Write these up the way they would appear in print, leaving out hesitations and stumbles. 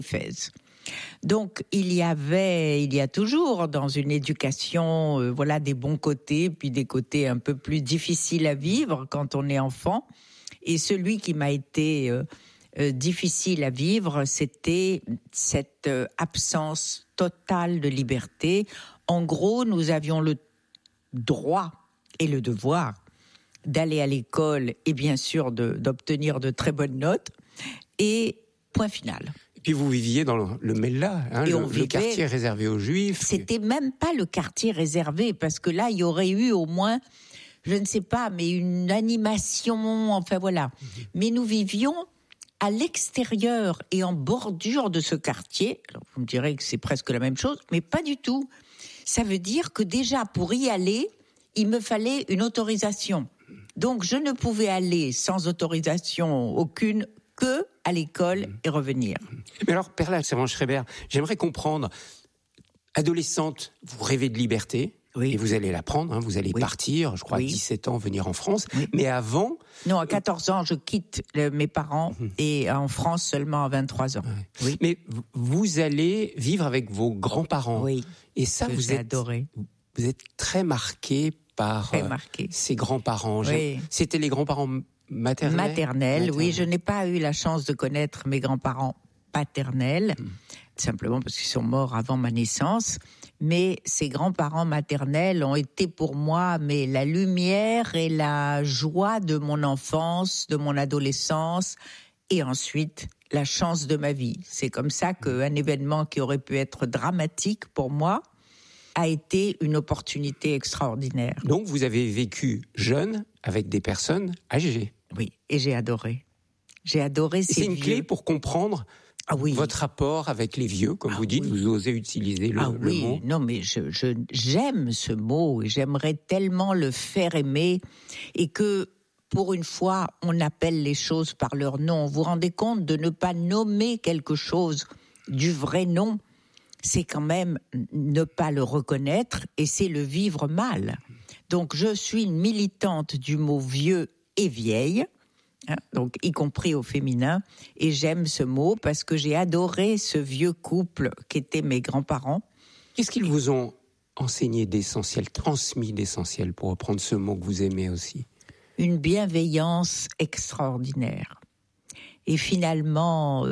Fès. Donc il y a toujours dans une éducation, des bons côtés, puis des côtés un peu plus difficiles à vivre quand on est enfant. Et celui qui m'a été difficile à vivre, c'était cette absence totale de liberté. En gros, nous avions le droit et le devoir d'aller à l'école et bien sûr d'obtenir de très bonnes notes. Et point final. Et puis vous viviez dans le Mella, le quartier réservé aux Juifs. C'était même pas le quartier réservé, parce que là, il y aurait eu au moins, je ne sais pas, mais une animation, enfin voilà. Mais nous vivions à l'extérieur et en bordure de ce quartier. Alors vous me direz que c'est presque la même chose, mais pas du tout. Ça veut dire que déjà, pour y aller, il me fallait une autorisation. Donc je ne pouvais aller sans autorisation aucune que à l'école et revenir. Mais alors, Perla Servan-Schreiber, j'aimerais comprendre, adolescente, vous rêvez de liberté, et vous allez la prendre, vous allez partir, je crois, à 17 ans, venir en France, mais avant... Non, à 14 ans, je quitte mes parents, et en France seulement à 23 ans. Oui. Mais vous allez vivre avec vos grands-parents. Oui, et ça, vous êtes adoré. Vous êtes très marqué par ces grands-parents. Oui. C'était les grands-parents maternels, oui. Je n'ai pas eu la chance de connaître mes grands-parents paternels, simplement parce qu'ils sont morts avant ma naissance. Mais ces grands-parents maternels ont été pour moi la lumière et la joie de mon enfance, de mon adolescence, et ensuite la chance de ma vie. C'est comme ça qu'un événement qui aurait pu être dramatique pour moi a été une opportunité extraordinaire. Donc vous avez vécu jeune avec des personnes âgées. Oui, et j'ai adoré. J'ai adoré ces vieux. C'est une clé pour comprendre votre rapport avec les vieux, comme vous dites, vous osez utiliser le mot. Non, mais j'aime ce mot et j'aimerais tellement le faire aimer, et que pour une fois, on appelle les choses par leur nom. Vous vous rendez compte de ne pas nommer quelque chose du vrai nom, c'est quand même ne pas le reconnaître, et c'est le vivre mal. Donc je suis une militante du mot vieux et vieille, donc y compris au féminin, et j'aime ce mot parce que j'ai adoré ce vieux couple qu'étaient mes grands-parents. Qu'est-ce qu'ils vous ont enseigné d'essentiel, transmis d'essentiel, pour reprendre ce mot que vous aimez aussi? Une bienveillance extraordinaire, et finalement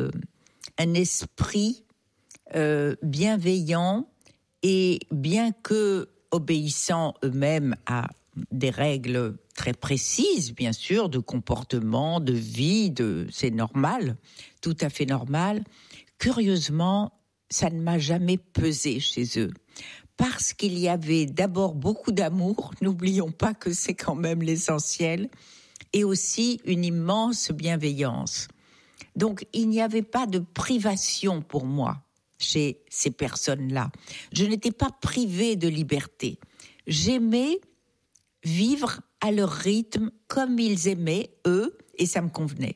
un esprit bienveillant, et bien que obéissant eux-mêmes à des règles très précises, bien sûr, de comportement, de vie, c'est normal, tout à fait normal. Curieusement, ça ne m'a jamais pesé chez eux, parce qu'il y avait d'abord beaucoup d'amour, n'oublions pas que c'est quand même l'essentiel, et aussi une immense bienveillance. Donc il n'y avait pas de privation pour moi chez ces personnes-là. Je n'étais pas privée de liberté. J'aimais vivre à leur rythme, comme ils aimaient, eux, et ça me convenait.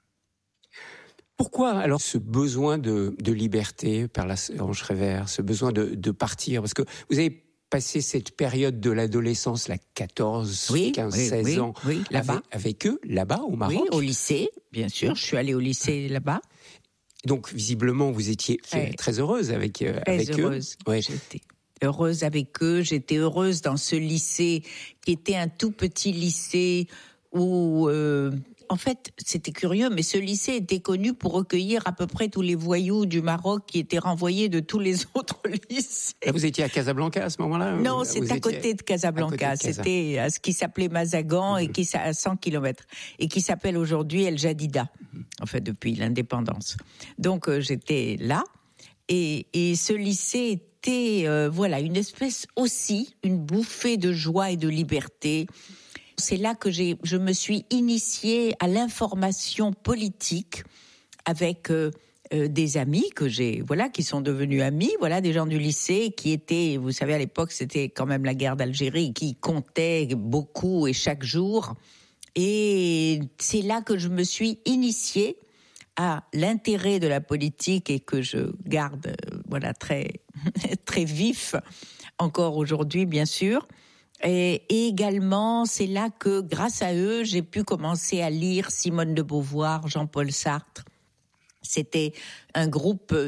Pourquoi alors ce besoin de liberté, Perla Servan-Schreiber, ce besoin de partir? Parce que vous avez passé cette période de l'adolescence, 14, 15, 16 ans, là-bas. Avec eux, là-bas, au Maroc? Oui, au lycée, bien sûr. Je suis allée au lycée là-bas. Donc, visiblement, vous étiez très heureuse avec eux. J'étais heureuse avec eux. J'étais heureuse dans ce lycée qui était un tout petit lycée où... En fait, c'était curieux, mais ce lycée était connu pour recueillir à peu près tous les voyous du Maroc qui étaient renvoyés de tous les autres lycées. Là, vous étiez à Casablanca à ce moment-là? Non, c'est à côté de Casablanca. C'était à ce qui s'appelait Mazagan, et qui à 100 km, et qui s'appelle aujourd'hui El Jadida, en fait, depuis l'indépendance. Donc, j'étais là, et ce lycée était, une espèce aussi, une bouffée de joie et de liberté. C'est là que je me suis initiée à l'information politique avec des amis qui sont devenus amis, des gens du lycée qui étaient, vous savez, à l'époque, c'était quand même la guerre d'Algérie qui comptait beaucoup et chaque jour. Et c'est là que je me suis initiée à l'intérêt de la politique, et que je garde, très, très vif encore aujourd'hui, bien sûr. Et également, c'est là que, grâce à eux, j'ai pu commencer à lire Simone de Beauvoir, Jean-Paul Sartre. C'était un groupe